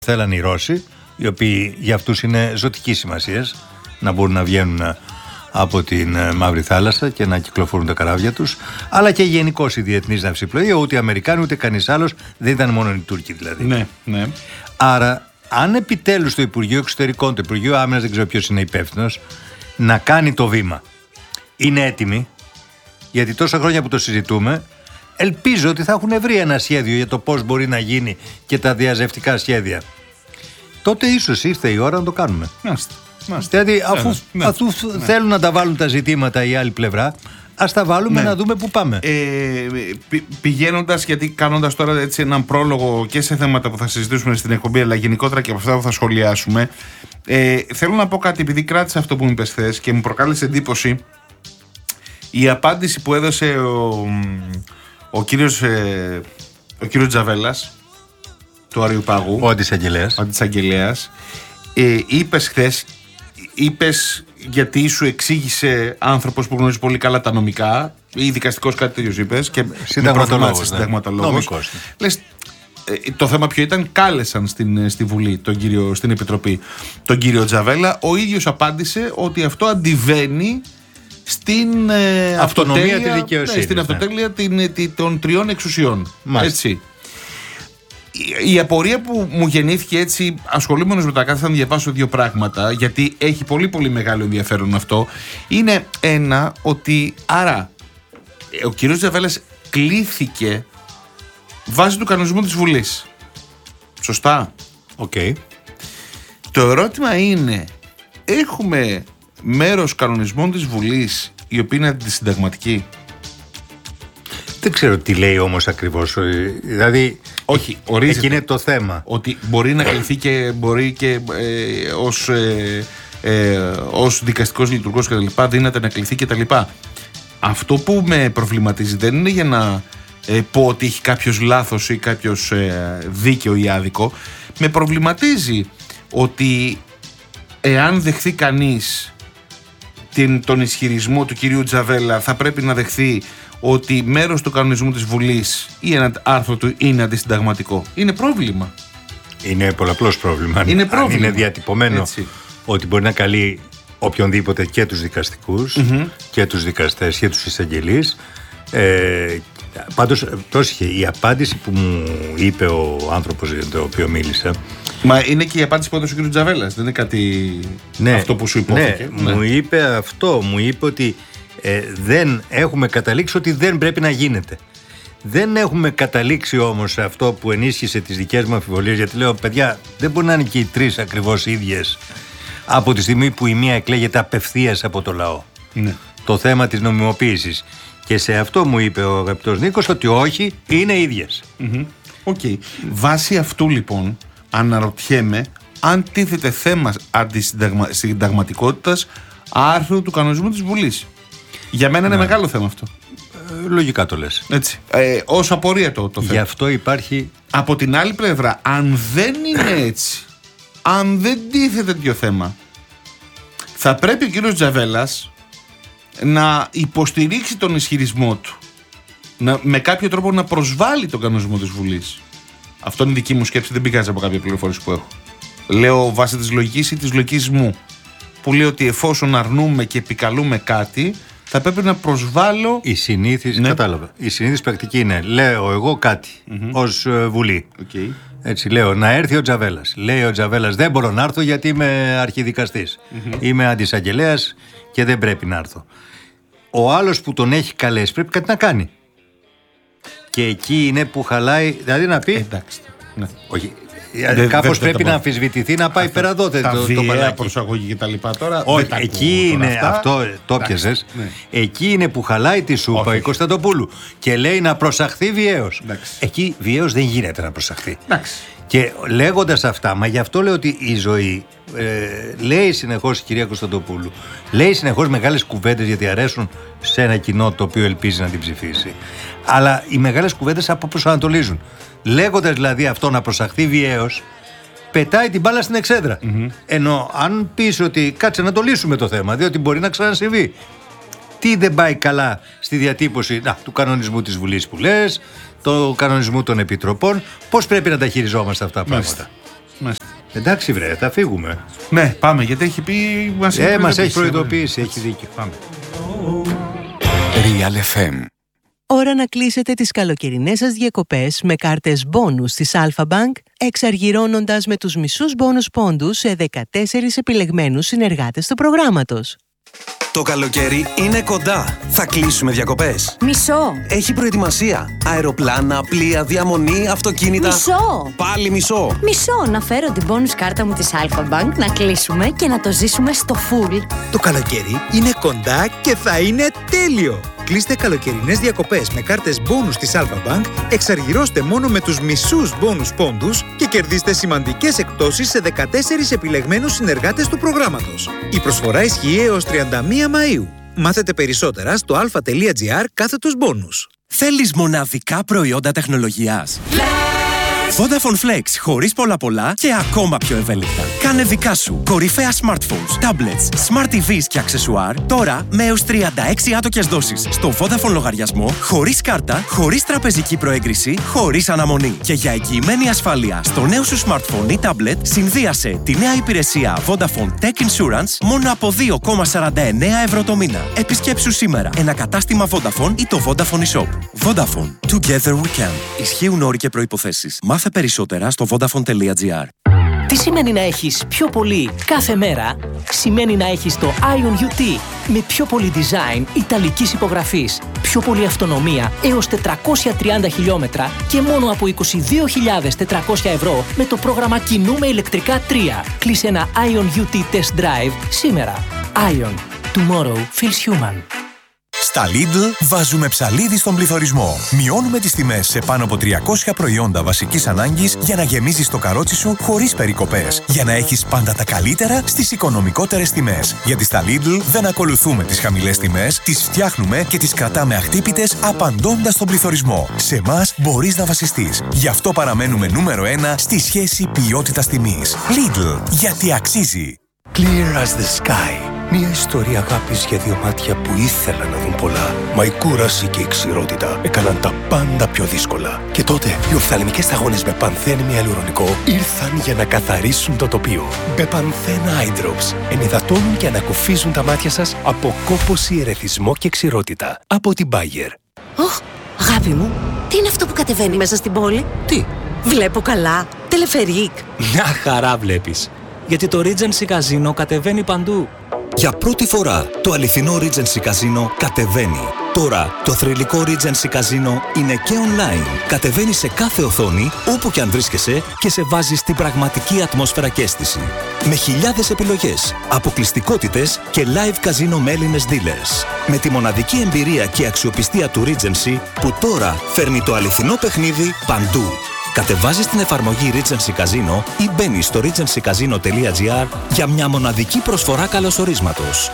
θέλαν οι Ρώσοι, οι οποίοι για αυτούς είναι ζωτικής σημασίας να μπορούν να βγαίνουν από την Μαύρη Θάλασσα και να κυκλοφορούν τα καράβια τους, αλλά και γενικώς η διεθνής ναυσιπλοεία, ούτε οι Αμερικάνοι ούτε κανείς άλλος, δεν ήταν μόνο οι Τούρκοι δηλαδή. Ναι, ναι. Άρα, αν επιτέλους το Υπουργείο Εξωτερικών, το Υπουργείο Άμυνας, δεν ξέρω ποιος είναι υπεύθυνος, να κάνει το βήμα, είναι έτοιμοι, γιατί τόσα χρόνια που το συζητούμε, ελπίζω ότι θα έχουν βρει ένα σχέδιο για το πώς μπορεί να γίνει και τα διαζευτικά σχέδια. Τότε ίσως ήρθε η ώρα να το κάνουμε. Δηλαδή, αφού θέλουν να τα βάλουν τα ζητήματα η άλλη πλευρά, ας τα βάλουμε να δούμε πού πάμε. Πηγαίνοντας, γιατί κάνοντας τώρα έτσι έναν πρόλογο και σε θέματα που θα συζητήσουμε στην εκπομπή, αλλά γενικότερα και από αυτά που θα σχολιάσουμε, θέλω να πω κάτι, επειδή κράτησα αυτό που μου είπες χθες και μου προκάλεσε εντύπωση η απάντηση που έδωσε ο κύριος Τζαβέλας του Αριουπάγου, ο αντισαγγελέας. Είπες χθες, γιατί σου εξήγησε άνθρωπος που γνωρίζει πολύ καλά τα νομικά ή δικαστικός, κάτι τέτοιος είπες, και συνταγματολόγος. Λες, το θέμα ποιο ήταν? Κάλεσαν στη Βουλή στην Επιτροπή τον κύριο Τζαβέλα. Ο ίδιος απάντησε ότι αυτό αντιβαίνει στην αυτονομία της δικαιοσύνης, στην αυτοτέλεια των τριών εξουσιών. Έτσι. Η απορία που μου γεννήθηκε, έτσι ασχολούμενος με τα κάθε, θα διαβάσω δύο πράγματα, γιατί έχει πολύ πολύ μεγάλο ενδιαφέρον αυτό. Είναι ένα, ότι άρα ο κύριος Τζαβέλας κλήθηκε βάσει του κανονισμού της Βουλής. Σωστά? Okay. Το ερώτημα είναι, έχουμε μέρος κανονισμών της Βουλής οι οποίοι είναι αντισυνταγματικοί? Δεν ξέρω τι λέει όμως ακριβώς. Δηλαδή, όχι, ορίζεται. Εκεί είναι το θέμα. Ότι μπορεί να κληθεί και μπορεί και ως δικαστικός λειτουργός και τα λοιπά, δύναται να κληθεί και τα λοιπά. Αυτό που με προβληματίζει δεν είναι για να πω ότι έχει κάποιος λάθος ή κάποιος δίκαιο ή άδικο. Με προβληματίζει ότι εάν δεχθεί κανείς τον ισχυρισμό του κυρίου Τζαβέλα, θα πρέπει να δεχθεί ότι μέρος του κανονισμού της Βουλής ή ένα άρθρο του είναι αντισυνταγματικό. Είναι πρόβλημα. Είναι πολλαπλώς πρόβλημα. Είναι πρόβλημα. Αν είναι διατυπωμένο έτσι, ότι μπορεί να καλεί οποιονδήποτε, και τους δικαστικούς και τους δικαστές και τους εισαγγελείς. Πάντως, πρόσεχε, η απάντηση που μου είπε ο άνθρωπος για τον οποίο μίλησα. Μα είναι και η απάντηση που έδωσε ο κ. Τζαβέλας. Δεν είναι κάτι αυτό που σου υπόθηκε. Ναι, μου είπε αυτό. Μου είπε ότι δεν έχουμε καταλήξει ότι δεν πρέπει να γίνεται. Δεν έχουμε καταλήξει όμως σε αυτό που ενίσχυσε τις δικές μου αμφιβολίες, γιατί λέω, παιδιά, δεν μπορεί να είναι και οι τρεις ακριβώς ίδιες από τη στιγμή που η μία εκλέγεται απευθείας από το λαό. Ναι. Το θέμα της νομιμοποίησης. Και σε αυτό μου είπε ο αγαπητός Νίκος ότι όχι, είναι ίδιες. Okay. Βάσει αυτού λοιπόν αναρωτιέμαι αν τίθεται θέμα αντισυνταγματικότητας άρθρου του κανονισμού της Βουλής. Για μένα είναι μεγάλο θέμα αυτό. Λογικά το λες. Έτσι. Ως απορία το θέμα. Γι' αυτό υπάρχει. Από την άλλη πλευρά, αν δεν είναι έτσι, αν δεν τίθεται τέτοιο θέμα, θα πρέπει ο κύριος Τζαβέλας να υποστηρίξει τον ισχυρισμό του, με κάποιο τρόπο να προσβάλλει τον κανονισμό της Βουλής. Αυτό είναι η δική μου σκέψη, δεν πηγάζει από κάποια πληροφόρηση που έχω. Λέω βάσει της λογικής ή της λογικής μου, που λέει ότι εφόσον αρνούμε και επικαλούμε κάτι, θα πρέπει να προσβάλλω. Η συνήθις, κατάλαβα. Η συνήθις πρακτική είναι, λέω εγώ κάτι ως Βουλή. Okay. Έτσι λέω, να έρθει ο Τζαβέλας. Λέει ο Τζαβέλας, δεν μπορώ να έρθω γιατί είμαι αρχιδικαστής. Είμαι αντισαγγελέας και δεν πρέπει να έρθω. Ο άλλος που τον έχει καλέσει πρέπει κάτι να κάνει. Και εκεί είναι που χαλάει, δηλαδή να πει. Εντάξει. Ναι. Όχι. Κάπως πρέπει να αμφισβητηθεί, να πάει πέρα εδώ. Τα βίαια προσαγωγή και τα λοιπά τώρα. Όχι, εκεί είναι αυτό, το πιασες. Εκεί είναι που χαλάει τη σούπα η Κωνσταντοπούλου και λέει να προσαχθεί βιαίως. Εκεί βιαίως δεν γίνεται να προσαχθεί. Και λέγοντας αυτά, μα γι' αυτό λέω ότι η ζωή λέει συνεχώς η κυρία Κωνσταντοπούλου, λέει συνεχώς μεγάλες κουβέντες γιατί αρέσουν σε ένα κοινό το οποίο ελπίζει να την ψηφίσει. Αλλά οι μεγάλες κουβέντες αποπροσανατολίζουν. Λέγοντας δηλαδή αυτό να προσαχθεί βιαίως, πετάει την μπάλα στην εξέδρα. Ενώ αν πεις ότι κάτσε να το λύσουμε το θέμα, διότι μπορεί να ξανασυμβεί. Τι δεν πάει καλά στη διατύπωση του κανονισμού της Βουλής που λες, του κανονισμού των επιτροπών, πώς πρέπει να τα χειριζόμαστε αυτά τα πράγματα. Εντάξει βρε, θα φύγουμε. Ναι, πάμε, γιατί έχει πει... Μας έχει προειδοποιήσει, έχει δίκιο. Πάμε. Real FM. Ώρα να κλείσετε τις καλοκαιρινές σας διακοπές με κάρτες μπόνους της Alpha Bank, εξαργυρώνοντας με τους μισούς μπόνους πόντους σε 14 επιλεγμένους συνεργάτες του προγράμματος. Το καλοκαίρι είναι κοντά. Θα κλείσουμε διακοπές. Μισό. Έχει προετοιμασία. Αεροπλάνα, πλοία, διαμονή, αυτοκίνητα. Μισό. Πάλι μισό. Μισό. Να φέρω την bonus κάρτα μου της Alpha Bank, να κλείσουμε και να το ζήσουμε στο full. Το καλοκαίρι είναι κοντά και θα είναι τέλειο. Κλείστε καλοκαιρινές διακοπές με κάρτες μπόνους της Alpha Bank, εξαργυρώστε μόνο με τους μισούς μπόνους πόντους και κερδίστε σημαντικές εκπτώσεις σε 14 επιλεγμένους συνεργάτες του προγράμματος. Η προσφορά ισχύει έως 31 Μαΐου. Μάθετε περισσότερα στο alpha.gr/bonus. Θέλεις μοναδικά προϊόντα τεχνολογίας? Vodafone Flex, χωρίς πολλά και ακόμα πιο ευέλικτα. Κάνε δικά σου κορυφαία smartphones, tablets, smart TVs και αξεσουάρ τώρα με έως 36 άτοκες δόσεις στο Vodafone λογαριασμό, χωρίς κάρτα, χωρίς τραπεζική προέγκριση, χωρίς αναμονή. Και για εγγυημένη ασφάλεια στο νέο σου smartphone ή tablet, συνδύασε τη νέα υπηρεσία Vodafone Tech Insurance μόνο από 2,49 ευρώ το μήνα. Επισκέψου σήμερα ένα κατάστημα Vodafone ή το Vodafone eShop. Vodafone. Together we can. Ισχύουν όροι και προϋποθέσεις. Μάθε περισσότερα στο vodafone.gr. Τι σημαίνει να έχεις πιο πολύ κάθε μέρα? Σημαίνει να έχεις το Ion UT με πιο πολύ design ιταλικής υπογραφής, πιο πολύ αυτονομία έως 430 χιλιόμετρα και μόνο από 22.400 ευρώ με το πρόγραμμα Κινούμε ηλεκτρικά 3. Κλείσε ένα Ion UT Test Drive σήμερα. Ion. Tomorrow feels human. Στα Lidl βάζουμε ψαλίδι στον πληθωρισμό. Μειώνουμε τις τιμές σε πάνω από 300 προϊόντα βασικής ανάγκης για να γεμίζεις το καρότσι σου χωρίς περικοπές. Για να έχεις πάντα τα καλύτερα στις οικονομικότερες τιμές. Γιατί στα Lidl δεν ακολουθούμε τις χαμηλές τιμές, τις φτιάχνουμε και τις κρατάμε αχτύπητες απαντώντας στον πληθωρισμό. Σε εμάς μπορείς να βασιστείς. Γι' αυτό παραμένουμε νούμερο 1 στη σχέση ποιότητας-τιμής. Lidl, γιατί αξίζει. Clear as the sky. Μια ιστορία αγάπης για δύο μάτια που ήθελαν να δουν πολλά. Μα η κούραση και η ξηρότητα έκαναν τα πάντα πιο δύσκολα. Και τότε οι οφθαλμικές σταγόνες με πανθένη αλουρονικό ήρθαν για να καθαρίσουν το τοπίο. Μπεπανθέν Eye Drops ενυδατώνουν και ανακουφίζουν τα μάτια σας από κόπωση, ερεθισμό και ξηρότητα. Από την Bayer. Ωχ, αγάπη μου, τι είναι αυτό που κατεβαίνει μέσα στην πόλη? Τι? Βλέπω καλά. Τελεφερίκ. Μια χαρά βλέπεις. Γιατί το Regency Casino κατεβαίνει παντού. Για πρώτη φορά, το αληθινό Regency Casino κατεβαίνει. Τώρα, το θρυλικό Regency Casino είναι και online. Κατεβαίνει σε κάθε οθόνη, όπου και αν βρίσκεσαι και σε βάζει στην πραγματική ατμόσφαιρα και αίσθηση. Με χιλιάδες επιλογές, αποκλειστικότητες και live casino με Έλληνες dealers. Με τη μοναδική εμπειρία και αξιοπιστία του Regency, που τώρα φέρνει το αληθινό παιχνίδι παντού. Κατεβάζεις την εφαρμογή Regency Casino ή μπαίνεις στο regencycasino.gr για μια μοναδική προσφορά καλωσορίσματος.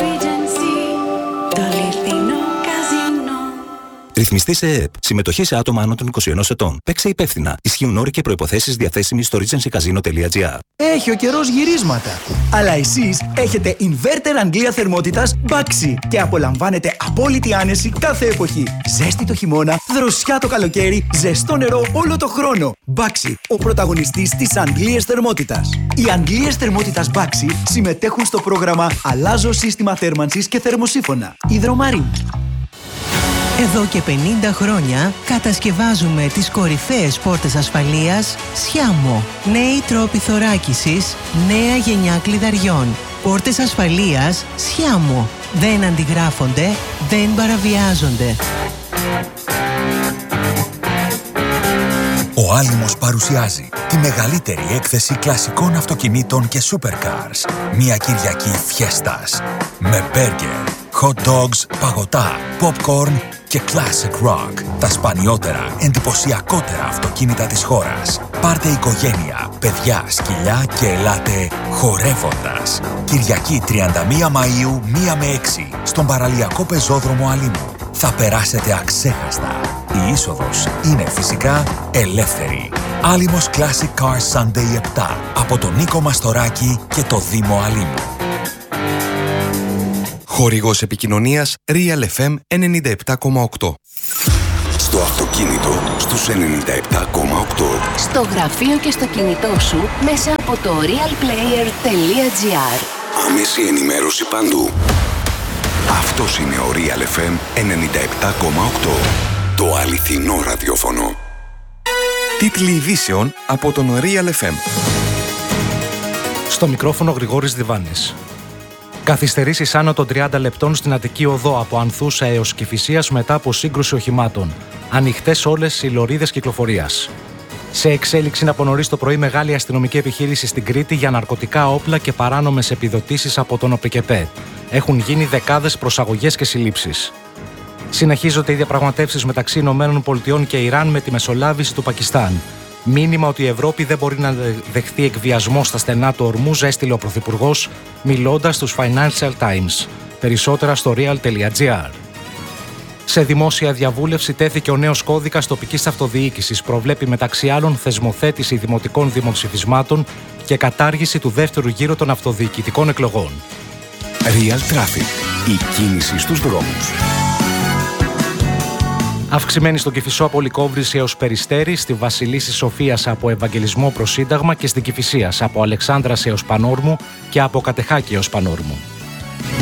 Ρυθμιστή σε ΕΕΠ. Συμμετοχή σε άτομα άνω των 21 ετών. Παίξε υπεύθυνα. Ισχύουν όροι και προϋποθέσεις διαθέσιμοι στο regencycasino.gr. Έχει ο καιρός γυρίσματα. Αλλά εσείς έχετε inverter Αγγλία θερμότητας Baxi και απολαμβάνετε απόλυτη άνεση κάθε εποχή. Ζέστη το χειμώνα, δροσιά το καλοκαίρι, ζεστό νερό όλο το χρόνο. Baxi, ο πρωταγωνιστής της Αγγλίας θερμότητας. Οι Αγγλίες θερμότητας Baxi συμμετέχουν στο πρόγραμμα Αλλάζω σύστημα θέρμανσης και θερμοσύφωνα. Υδρομαρίν. Εδώ και 50 χρόνια κατασκευάζουμε τις κορυφαίες πόρτες ασφαλείας Sciamo. Νέοι τρόποι θωράκισης, νέα γενιά κλειδαριών. Πόρτες ασφαλείας Sciamo. Δεν αντιγράφονται, δεν παραβιάζονται. Ο Άλυμος παρουσιάζει τη μεγαλύτερη έκθεση κλασικών αυτοκινήτων και supercars. Μια Κυριακή φιέστας. Με μπέργκερ, hot dogs, παγωτά, popcorn και classic rock. Τα σπανιότερα, εντυπωσιακότερα αυτοκίνητα της χώρας. Πάρτε οικογένεια, παιδιά, σκυλιά και ελάτε χορεύοντας. Κυριακή 31 Μαΐου 1 με 6 στον παραλιακό πεζόδρομο Αλήμου. Θα περάσετε αξέχαστα. Η είσοδος είναι φυσικά ελεύθερη. Άλυμος Classic Cars Sunday 7 από τον Νίκο Μαστοράκη και το Δήμο Αλήμου. Χορηγός επικοινωνίας Real FM 97,8. Στο αυτοκίνητο στους 97,8. Στο γραφείο και στο κινητό σου μέσα από το realplayer.gr. Άμεση ενημέρωση παντού. Αυτός είναι ο Real FM 97,8. Το αληθινό ραδιόφωνο. Τίτλοι ειδήσεων από τον Real FM. Στο μικρόφωνο Γρηγόρης Διβάνης. Καθυστερήσεις άνω των 30 λεπτών στην Αττική Οδό από Ανθούσα έως Κηφισίας μετά από σύγκρουση οχημάτων. Ανοιχτές όλες οι λωρίδες κυκλοφορίας. Σε εξέλιξη από νωρίς το πρωί μεγάλη αστυνομική επιχείρηση στην Κρήτη για ναρκωτικά όπλα και παράνομες επιδοτήσεις από τον ΟΠΕΚΕΠΕ. Έχουν γίνει δεκάδες προσαγωγές και συλλήψεις. Συνεχίζονται οι διαπραγματεύσεις μεταξύ ΗΠΑ και Ιράν με τη μεσολάβηση του Πακιστάν. Μήνυμα ότι η Ευρώπη δεν μπορεί να δεχθεί εκβιασμό στα στενά του Ορμούζ έστειλε ο Πρωθυπουργός, μιλώντας στους Financial Times. Περισσότερα στο real.gr. Σε δημόσια διαβούλευση τέθηκε ο νέος κώδικας τοπικής αυτοδιοίκησης. Προβλέπει μεταξύ άλλων θεσμοθέτηση δημοτικών δημοψηφισμάτων και κατάργηση του δεύτερου γύρου των αυτοδιοικητικών εκλογών. Real Traffic. Η κίνηση στους δρόμους. Αυξημένη στον Κηφισό από Λυκόβρηση έως Περιστέρη, στη Βασιλίσσης Σοφίας από Ευαγγελισμό προς Σύνταγμα και στην Κηφισίας από Αλεξάνδρας έως Πανόρμου και από Κατεχάκη έως Πανόρμου.